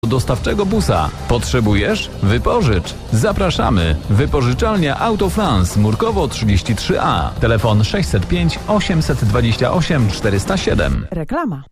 dostawczego busa. Potrzebujesz? Wypożycz. Zapraszamy. Wypożyczalnia Autofrance, Murkowo 33A. Telefon 605 828 407. Reklama.